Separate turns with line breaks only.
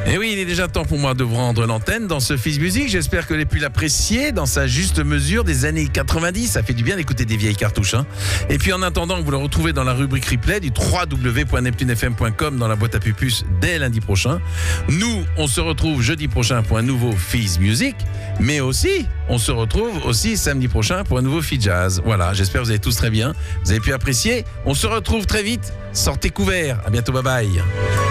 Et oui, il est déjà temps pour moi de vous rendre l'antenne dans ce Fizz Music. J'espère que vous avez pu l'apprécier dans sa juste mesure des années 90. Ça fait du bien d'écouter des vieilles cartouches. Et puis en attendant, vous le retrouvez dans la rubrique replay du www.neptunefm.com dans la boîte à pupus dès lundi prochain. Nous, on se retrouve jeudi prochain pour un nouveau Fizz Music. Mais aussi, on se retrouve aussi samedi prochain pour un nouveau Fizz Jazz. Voilà, j'espère que vous allez tous très bien. Vous avez pu apprécier. On se retrouve très vite. Sortez couverts. À bientôt, bye bye.